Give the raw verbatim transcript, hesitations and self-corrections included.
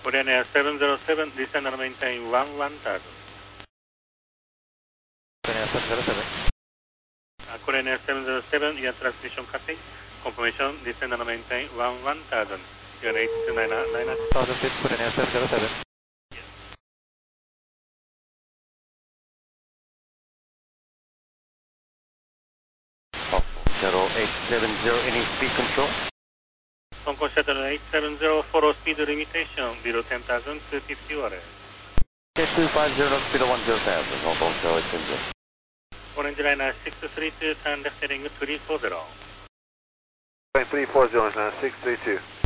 Korean Air seven zero seven, descend and maintain one one thousand. Korean Air seven zero seven. Uh, Korean Air seven zero seven, air transmission cutting. Confirmation, descend and maintain one one thousand. You are eight two nine nine. one thousand feet, Korean Air seven zero seven. zero eight seven zero, any speed control? Hong Kong Shuttle eight seven zero, follow speed limitation, below ten thousand, two fifty watts. two five zero, speed of one zero thousand, Hong Kong Shuttle eight seven zero. Orange Liner six three two, turn left heading three four zero. three four zero, six three two.